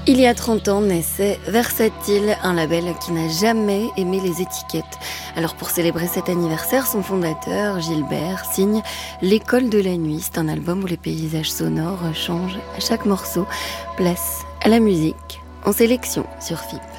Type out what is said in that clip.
Il y a 30 ans naissait Versatile, un label qui n'a jamais aimé les étiquettes. Alors pour célébrer cet anniversaire, son fondateur, Gilbert, signe L'École de la Nuit. C'est un album où les paysages sonores changent à chaque morceau. Place à la musique, en sélection sur FIP.